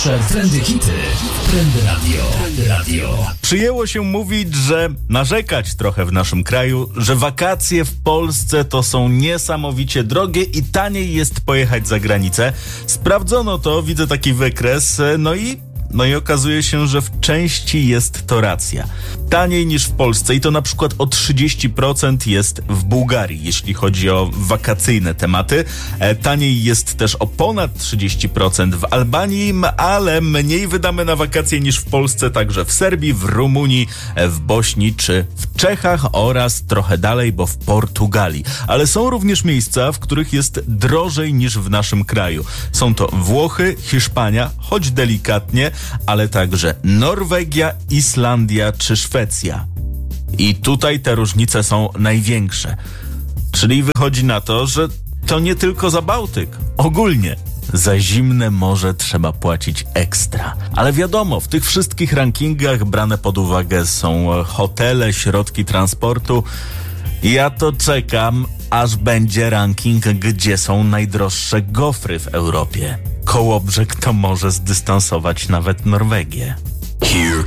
Najświeższe trendy hity. Trendy Radio. Trendy Radio. Przyjęło się mówić, że narzekać trochę w naszym kraju, że wakacje w Polsce to są niesamowicie drogie i taniej jest pojechać za granicę. Sprawdzono to, widzę taki wykres, no i okazuje się, że w części jest to racja. Taniej niż w Polsce i to na przykład o 30% jest w Bułgarii, jeśli chodzi o wakacyjne tematy. Taniej jest też o ponad 30% w Albanii, ale mniej wydamy na wakacje niż w Polsce, także w Serbii, w Rumunii, w Bośni czy w Czechach oraz trochę dalej, bo w Portugalii. Ale są również miejsca, w których jest drożej niż w naszym kraju. Są to Włochy, Hiszpania, choć delikatnie, ale także Norwegia, Islandia czy Szwecja. I tutaj te różnice są największe. Czyli wychodzi na to, że to nie tylko za Bałtyk. Ogólnie za zimne morze trzeba płacić ekstra. Ale wiadomo, w tych wszystkich rankingach brane pod uwagę są hotele, środki transportu. Ja to czekam, aż będzie ranking, gdzie są najdroższe gofry w Europie. Kołobrzeg to może zdystansować nawet Norwegię.